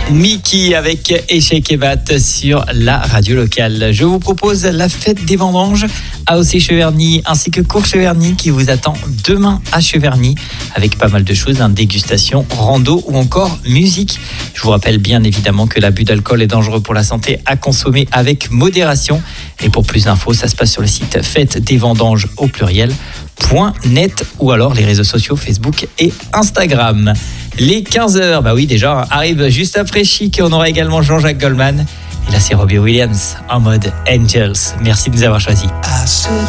Mickey avec Échec et Batte sur la radio locale. Je vous propose la fête des vendanges à Aussy-Cheverny ainsi que Cours-Cheverny qui vous attend demain à Cheverny avec pas mal de choses, dégustation, rando ou encore musique. Je vous rappelle bien évidemment que l'abus d'alcool est dangereux pour la santé, à consommer avec modération. Et pour plus d'infos, ça se passe sur le site fêtesdesvendanges au pluriel.net ou alors les réseaux sociaux Facebook et Instagram. Les 15h, bah oui déjà, arrivent juste après Chic et on aura également Jean-Jacques Goldman. Et là c'est Robbie Williams en mode Angels. Merci de nous avoir choisis.